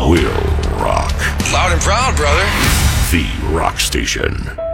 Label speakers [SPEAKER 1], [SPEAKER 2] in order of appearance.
[SPEAKER 1] will rock.
[SPEAKER 2] Loud and proud, brother.
[SPEAKER 1] The Rock Station.